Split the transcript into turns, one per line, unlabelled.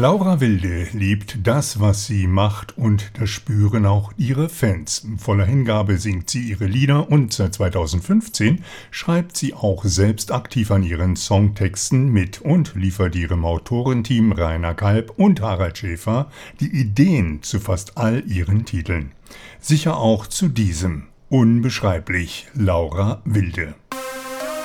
Laura Wilde liebt das, was sie macht, und das spüren auch ihre Fans. Voller Hingabe singt sie ihre Lieder und seit 2015 schreibt sie auch selbst aktiv an ihren Songtexten mit und liefert ihrem Autorenteam Rainer Kalb und Harald Schäfer die Ideen zu fast all ihren Titeln. Sicher auch zu diesem. Unbeschreiblich, Laura Wilde.